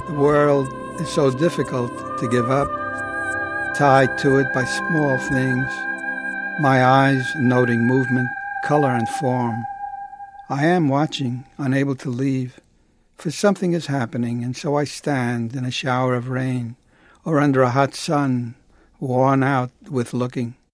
The world is so difficult to give up, tied to it by small things, my eyes noting movement, color, and form. I am watching, unable to leave, for something is happening, and so I stand in a shower of rain, or under a hot sun, worn out with looking.